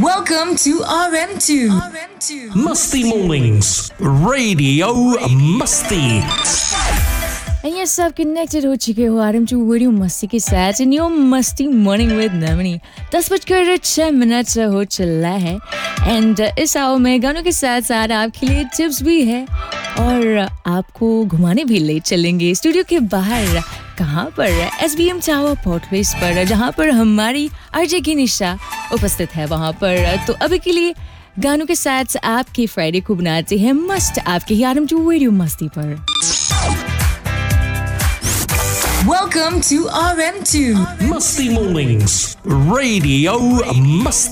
Welcome to RM2. Musty Mornings, Radio Musty. And yes, आप connected हो चुके हो RM2 रेडियो मस्ती के साथ in your मस्ती मॉर्निंग विद नमनी 10:06 हो चला है एंड इस आवर में गानों के साथ साथ आपके लिए टिप्स भी है और आपको घुमाने भी ले चलेंगे स्टूडियो के बाहर कहाँ पर SBM टावर पोर्टवेस पर जहाँ पर हमारी आरजे की निशा उपस्थित है वहाँ पर तो अभी के लिए गानों के साथ आपके फ्राइडे को बनाते हैं मस्त आपके ही RM2 रेडियो मस्ती पर Welcome to RM2. Musty Mornings, Radio Musty.